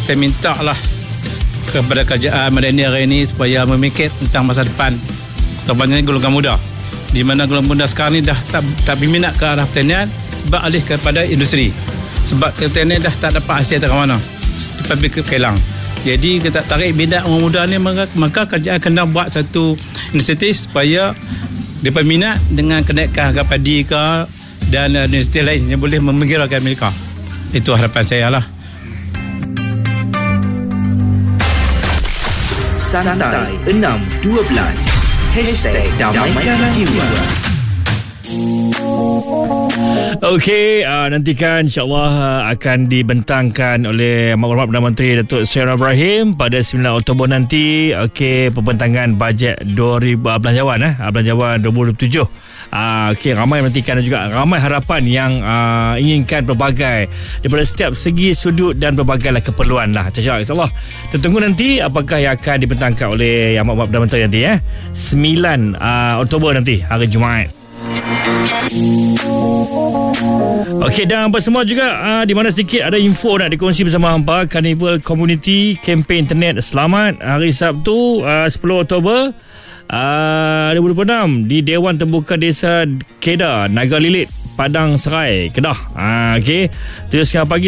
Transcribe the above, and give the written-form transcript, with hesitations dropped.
kita minta lah kepada kerajaan milenial hari ini supaya memikir tentang masa depan terbanyaknya golongan muda, di mana golongan muda sekarang ni dah tak berminat ke arah pertanian, beralih kepada industri sebab pertanian dah tak dapat hasil dari mana, dipabrik kelang. Jadi kita tarik minat orang muda ni, maka kerajaan kena buat satu inisiatif supaya mereka minat dengan kenaikan harga padi ke dan industri lain yang boleh menggerakkan mereka. Itu harapan saya lah. Santai 612 #Damaikan Jiwa. Okey, nantikan insyaAllah akan dibentangkan oleh Maklumat Perdana Menteri Datuk Seri Anwar Ibrahim pada 9 Oktober nanti. Okey, pembentangan bajet 2000 belanjawan 2027. Okey, ramai menantikan dan juga ramai harapan yang inginkan berbagai daripada setiap segi sudut dan berbagai keperluan lah. InsyaAllah kita tunggu nanti apakah yang akan dibentangkan oleh Yang Maklumat Perdana Menteri nanti 9 Oktober nanti, hari Jumaat. Okey, dan apa semua juga di mana sedikit ada info nak dikongsi bersama hampa. Carnival Community Campaign Internet Selamat hari Sabtu 10 Oktober 2026 di Dewan Terbuka Desa Kedah, Naga Lilit, Padang Serai, Kedah. Okey, terus siang pagi